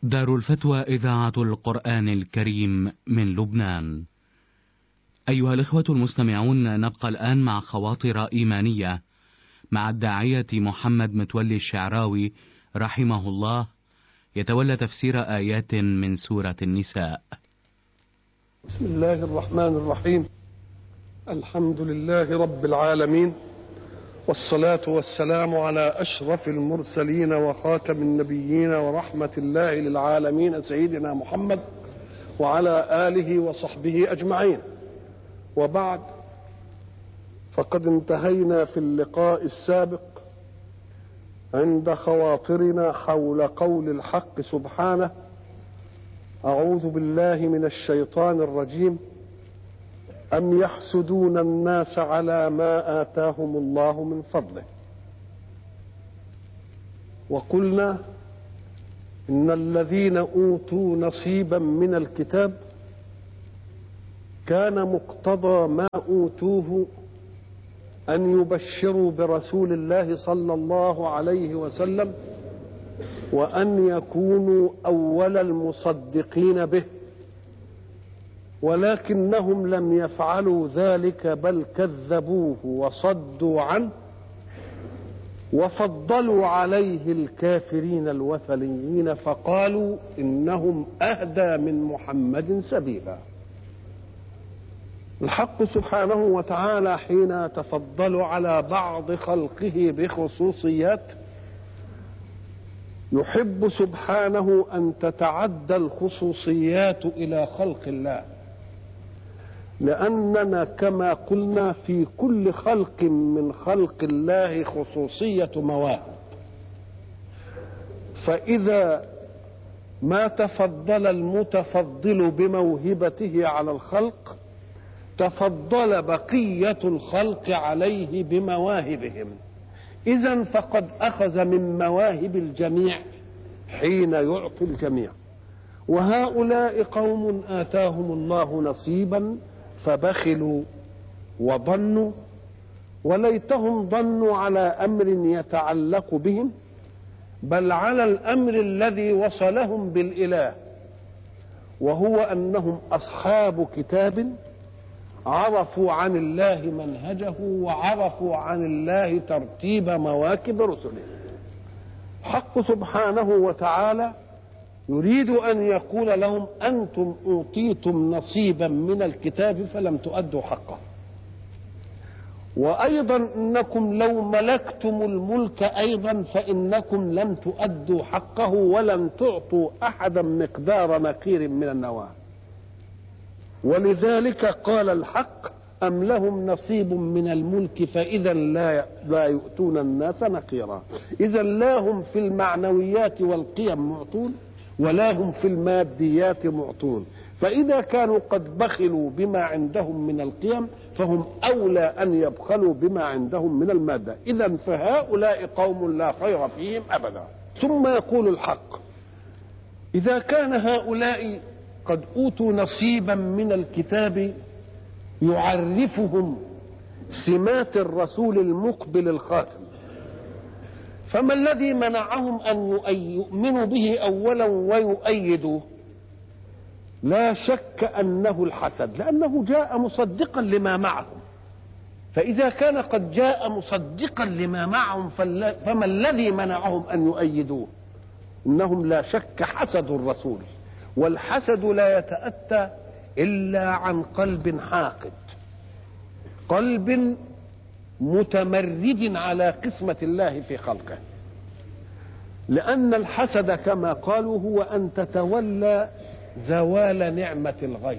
دار الفتوى إذاعة القرآن الكريم من لبنان. أيها الإخوة المستمعون، نبقى الآن مع خواطر إيمانية مع الداعية محمد متولي الشعراوي رحمه الله، يتولى تفسير آيات من سورة النساء. بسم الله الرحمن الرحيم. الحمد لله رب العالمين، والصلاة والسلام على أشرف المرسلين وخاتم النبيين ورحمة الله للعالمين سيدنا محمد وعلى آله وصحبه أجمعين. وبعد، فقد انتهينا في اللقاء السابق عند خواطرنا حول قول الحق سبحانه: أعوذ بالله من الشيطان الرجيم، أم يحسدون الناس على ما آتاهم الله من فضله. وقلنا إن الذين أوتوا نصيبا من الكتاب كان مقتضى ما أوتوه أن يبشروا برسول الله صلى الله عليه وسلم، وأن يكونوا أول المصدقين به، ولكنهم لم يفعلوا ذلك، بل كذبوه وصدوا عنه وفضلوا عليه الكافرين الوثنيين، فقالوا إنهم أهدى من محمد سبيلا. الحق سبحانه وتعالى حين تفضل على بعض خلقه بخصوصيات، يحب سبحانه أن تتعدى الخصوصيات إلى خلق الله، لأننا كما قلنا في كل خلق من خلق الله خصوصية مواهب، فإذا ما تفضل المتفضل بموهبته على الخلق، تفضل بقية الخلق عليه بمواهبهم، إذن فقد أخذ من مواهب الجميع حين يعطي الجميع. وهؤلاء قوم آتاهم الله نصيبا فبخلوا وظنوا، وليتهم ظنوا على أمر يتعلق بهم، بل على الأمر الذي وصلهم بالإله، وهو أنهم أصحاب كتاب عرفوا عن الله منهجه وعرفوا عن الله ترتيب مواكب رسله. حق سبحانه وتعالى يريد أن يقول لهم: أنتم أوتيتم نصيبا من الكتاب فلم تؤدوا حقه، وأيضا إنكم لو ملكتم الملك أيضا فإنكم لم تؤدوا حقه، ولم تعطوا أحدا مقدار نقير من النواه. ولذلك قال الحق: أم لهم نصيب من الملك فإذا لا يؤتون الناس نقيرا. إذا لا هم في المعنويات والقيم معطون، ولا هم في الماديات معطون، فإذا كانوا قد بخلوا بما عندهم من القيم فهم أولى أن يبخلوا بما عندهم من المادة. إذا فهؤلاء قوم لا خير فيهم أبدا. ثم يقول الحق: إذا كان هؤلاء قد أوتوا نصيبا من الكتاب يعرفهم سمات الرسول المقبل الخاتم، فما الذي منعهم أن يؤمنوا به أولا ويؤيدوه؟ لا شك أنه الحسد، لأنه جاء مصدقا لما معهم. فإذا كان قد جاء مصدقا لما معهم فما الذي منعهم أن يؤيدوه؟ إنهم لا شك حسدوا الرسول، والحسد لا يتأتى إلا عن قلب حاقد، قلب متمرد على قسمة الله في خلقه. لأن الحسد كما قالوا هو أن تتولى زوال نعمة الغير،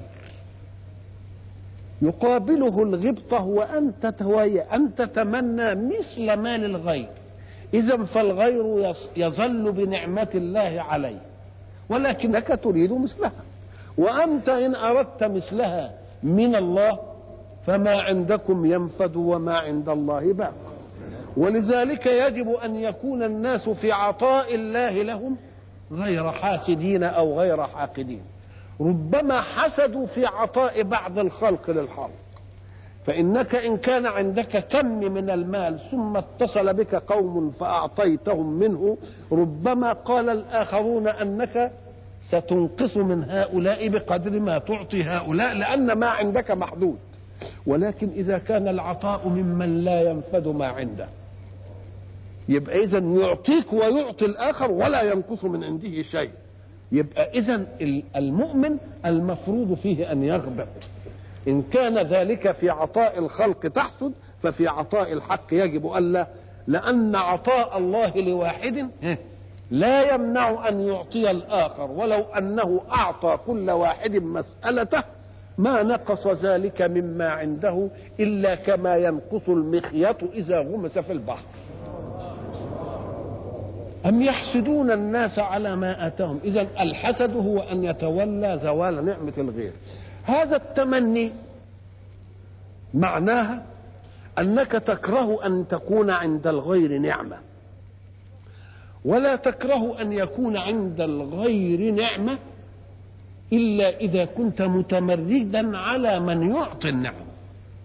يقابله الغبطة هو أن تتمنى مثل ما للغير. إذن فالغير يظل بنعمة الله عليه، ولكنك تريد مثلها، وأنت إن أردت مثلها من الله فما عندكم ينفد وما عند الله باق. ولذلك يجب أن يكون الناس في عطاء الله لهم غير حاسدين أو غير حاقدين. ربما حسدوا في عطاء بعض الخلق للحق، فإنك إن كان عندك كم من المال ثم اتصل بك قوم فأعطيتهم منه، ربما قال الآخرون أنك ستنقص من هؤلاء بقدر ما تعطي هؤلاء، لأن ما عندك محدود. ولكن إذا كان العطاء ممن لا ينفد ما عنده، يبقى إذن يعطيك ويعطي الآخر ولا ينقص من عنده شيء. يبقى إذن المؤمن المفروض فيه أن يغبط. إن كان ذلك في عطاء الخلق تحسد، ففي عطاء الحق يجب ألا، لأن عطاء الله لواحد لا يمنع أن يعطي الآخر، ولو أنه أعطى كل واحد مسألته ما نقص ذلك مما عنده إلا كما ينقص المخيط إذا غمس في البحر. أم يحسدون الناس على ما آتاهم؟ إذن الحسد هو أن يتولى زوال نعمة الغير. هذا التمني معناها أنك تكره أن تكون عند الغير نعمة، ولا تكره أن يكون عند الغير نعمة إلا إذا كنت متمردا على من يعطي النعمة.